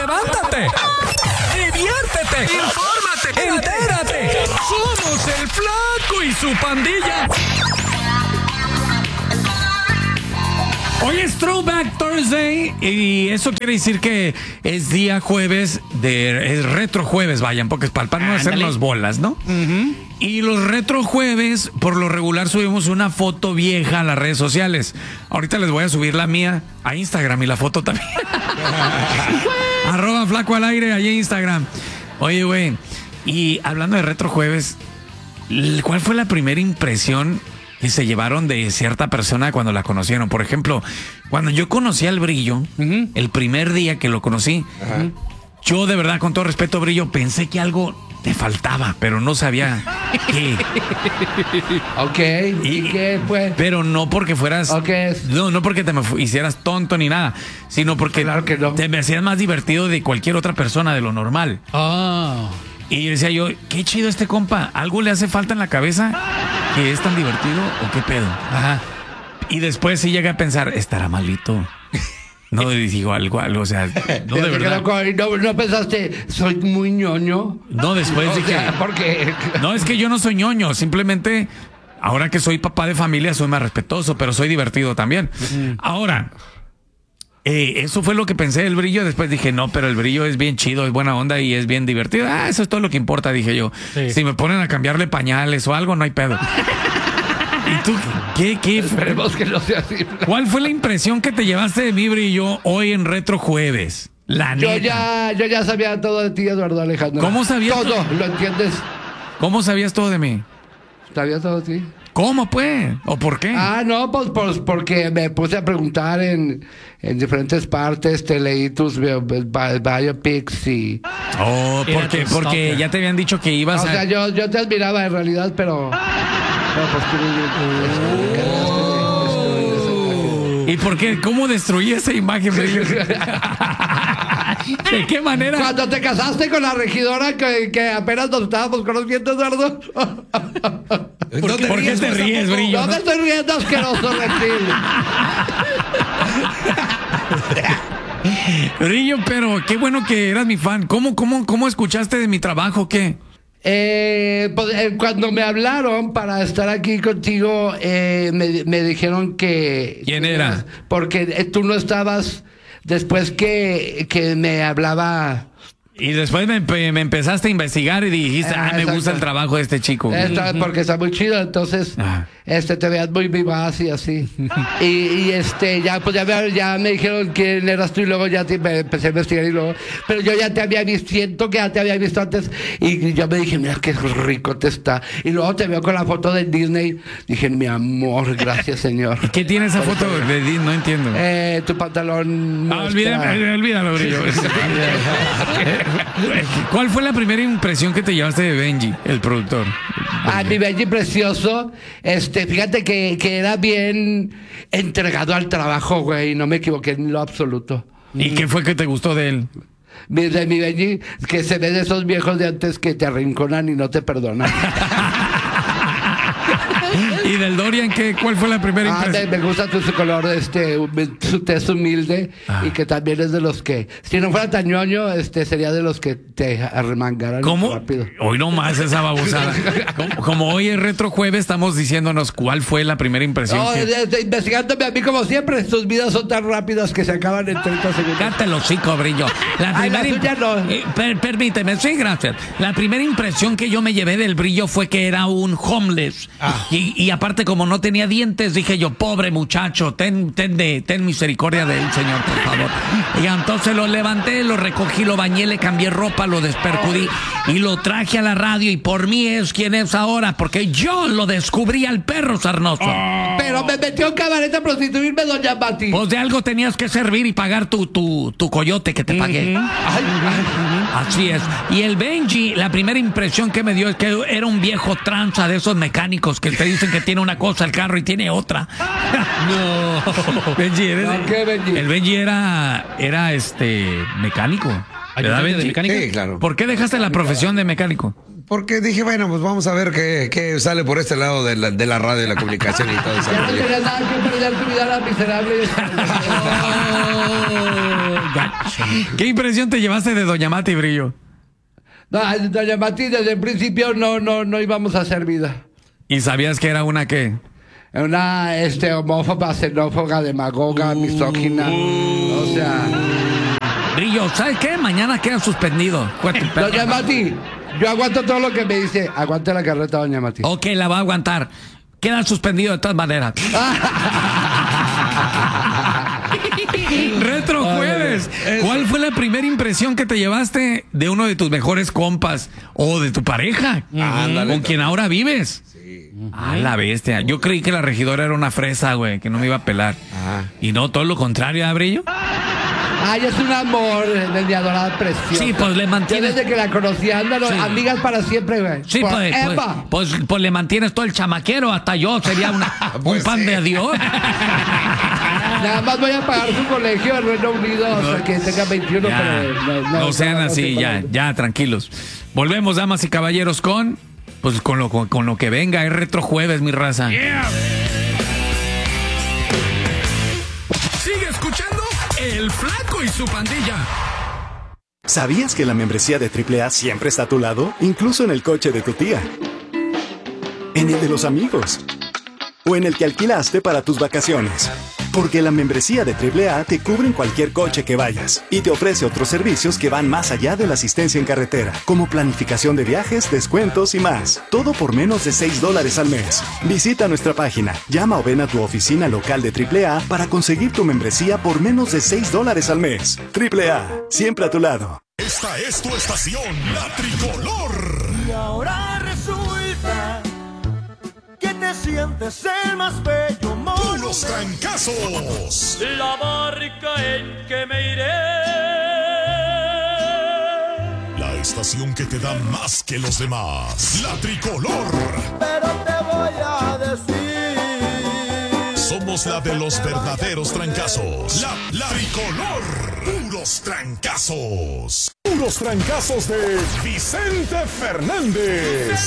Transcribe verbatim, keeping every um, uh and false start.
levántate, diviértete, infórmate, entérate. Somos el Flaco y su pandilla. Hoy es Throwback Thursday y eso quiere decir que es día jueves de es retro jueves, vayan, porque es para el pan no hacernos bolas, ¿no? Uh-huh. Y los retro jueves, por lo regular subimos una foto vieja a las redes sociales. Ahorita les voy a subir la mía a Instagram y la foto también. Arroba Flaco al aire ahí en Instagram. Oye, güey, y hablando de retro jueves, ¿cuál fue la primera impresión que se llevaron de cierta persona cuando la conocieron? Por ejemplo, cuando yo conocí al Brillo, uh-huh. el primer día que lo conocí, uh-huh. yo de verdad, con todo respeto, Brillo, pensé que algo te faltaba, pero no sabía qué. Ok, ¿y, ¿y qué fue? Pero no porque fueras... Okay. No, no porque te me hicieras tonto ni nada, sino porque claro que no. te me hacías más divertido de cualquier otra persona de lo normal. Ah. Oh. Y decía yo, qué chido este compa, ¿algo le hace falta en la cabeza que es tan divertido o qué pedo? Ajá. Y después sí llegué a pensar, estará malito. No digo algo, algo, o sea, no de verdad. No, no pensaste, soy muy ñoño. No, después o dije, sea, porque no, es que yo no soy ñoño, simplemente ahora que soy papá de familia soy más respetuoso, pero soy divertido también. Uh-huh. Ahora, Eh, eso fue lo que pensé del Brillo. Después dije, no, pero el Brillo es bien chido, es buena onda y es bien divertido. Ah, eso es todo lo que importa, dije yo. Sí. Si me ponen a cambiarle pañales o algo, no hay pedo. ¿Y tú qué? qué Esperemos que no sea así. ¿Cuál fue la impresión que te llevaste de mi Brillo hoy en Retro Jueves? La yo neta. ya, yo ya sabía todo de ti, Eduardo Alejandro. ¿Cómo sabías todo? Todo, ¿lo entiendes? ¿Cómo sabías todo de mí? ¿Sabías todo de ti? ¿Cómo, pues? ¿O por qué? Ah, no, pues, pues porque me puse a preguntar en, en diferentes partes, te leí tus bio, biopics y... Oh, porque, porque ya te habían dicho que ibas o a... O sea, yo, yo te admiraba en realidad, pero... pero pues, oh. ¿Y por qué? ¿Cómo destruí esa imagen? ¿De qué manera? Cuando te casaste con la regidora que, que apenas nos estábamos conociendo, Eduardo. ¿Por qué, ¿Por qué te ríes, Brillo? No me estoy riendo, asqueroso reptil. Brillo, pero qué bueno que eras mi fan. ¿Cómo, cómo, cómo escuchaste de mi trabajo? ¿Qué? Eh, pues, eh, cuando me hablaron para estar aquí contigo, eh, me, me dijeron que... ¿Quién era? Porque eh, tú no estabas después que, que me hablaba... Y después me, me empezaste a investigar y dijiste, ah, ah me gusta el trabajo de este chico. Está, porque está muy chido, entonces ah. este te veas muy vivaz y así. y, y este, ya pues ya me, ya me dijeron quién eras tú y luego ya te, me empecé a investigar y luego, pero yo ya te había visto, siento que ya te había visto antes y yo me dije, mira qué rico te está. Y luego te veo con la foto de Disney, dije, mi amor, gracias señor. ¿Qué tiene esa foto de Disney? No entiendo. Eh, tu pantalón. Ah, olvídalo, olvídalo, Brillo. ¿Cuál fue la primera impresión que te llevaste de Benji, el productor? Ah, mi Benji precioso. Este, fíjate que, que era bien entregado al trabajo, güey. No me equivoqué en lo absoluto. ¿Y qué fue que te gustó de él? Mi, de mi Benji, que se ve de esos viejos de antes que te arrinconan y no te perdonan. ¿Y del Dorian qué? ¿Cuál fue la primera impresión? Ah, me gusta tu, su color, este, su tez humilde ah. y que también es de los que, si no fuera tan ñoño, este, sería de los que te arremangaran ¿Cómo? rápido. Hoy no más esa babosada. como, como hoy es Retro Jueves, estamos diciéndonos cuál fue la primera impresión. No, que... de, de, investigándome a mí como siempre, tus vidas son tan rápidas que se acaban en treinta segundos. Cállate el hocico, Brillo. La primera Ay, la tuya no. eh, per, permíteme, sí, gracias. La primera impresión que yo me llevé del Brillo fue que era un homeless. Ah. Y, y aparte, como no tenía dientes, dije yo, pobre muchacho, ten, ten, de, ten misericordia de él, señor, por favor. Y entonces lo levanté, lo recogí, lo bañé, le cambié ropa, lo despercudí y lo traje a la radio. Y por mí es quien es ahora, porque yo lo descubrí al perro sarnoso. Oh. Pero me metió en cabaret a prostituirme, doña Mati. Pues de algo tenías que servir y pagar tu, tu, tu coyote que te pagué. Uh-huh. Ay, uh-huh. Así es. Y el Benji, la primera impresión que me dio es que era un viejo tranza de esos mecánicos que te dicen que tiene una cosa el carro y tiene otra. No. Benji, eres, no, ¿qué Benji? El Benji era, era este mecánico. ¿Verdad, Benji? ¿De mecánico? Sí, claro. ¿Por qué dejaste la profesión de mecánico? Porque dije, bueno, pues vamos a ver qué, qué sale por este lado de la, de la radio, de la comunicación y todo eso. Ya no tienes nada que perder tu vida, la miserable. Oh, ¿Qué impresión te llevaste de Doña Mati, Brillo? No, doña Mati, desde el principio no, no, no íbamos a hacer vida. ¿Y sabías que era una qué? Una este, homófoba, xenófoba, demagoga, uh, misógina. Uh, o sea. Brillo, ¿sabes qué? Mañana queda suspendido. Doña Mati, yo aguanto todo lo que me dice. Aguante la carreta, doña Mati. Ok, la va a aguantar. Queda suspendido de todas maneras. Retro Jueves. ¿Cuál fue la primera impresión que te llevaste de uno de tus mejores compas o de tu pareja? Ándale, con quien ahora vives. Sí. Ah, la bestia. Yo creí que la regidora era una fresa, güey, que no me iba a pelar. Ajá. Y no, todo lo contrario, ¿eh, Brillo? Ay, es un amor de mi adorada preciosa. Sí, pues le mantienes. Desde que la conocí, ándalo, sí. Amigas para siempre, güey. Sí, pues, pues, pues, pues le mantienes todo el chamaquero, hasta yo sería una, pues un pan sí. de Dios. Nada más voy a pagar su colegio en Reino Unido, no, o sea, que tenga veintiuno, ya, pero no, no, no sean no, así, no ya, ya, tranquilos. Volvemos, damas y caballeros, con pues con lo, con, con lo que venga, es Retro Jueves, mi raza. Yeah. Sigue escuchando El Flaco y su pandilla. ¿Sabías que la membresía de triple A siempre está a tu lado? Incluso en el coche de tu tía, en el de los amigos o en el que alquilaste para tus vacaciones. Porque la membresía de triple A te cubre en cualquier coche que vayas y te ofrece otros servicios que van más allá de la asistencia en carretera, como planificación de viajes, descuentos y más. Todo por menos de seis dólares al mes. Visita nuestra página, llama o ven a tu oficina local de triple A para conseguir tu membresía por menos de seis dólares al mes. triple A, siempre a tu lado. Esta es tu estación, La Tricolor. Y ahora resulta que te sientes el más bello monumento. ¡Puros trancazos! La barca en que me iré. La estación que te da más que los demás. La Tricolor. Pero te voy a decir. Somos la de los verdaderos trancazos. La, la Tricolor. Puros trancazos. Puros trancazos de Vicente Fernández.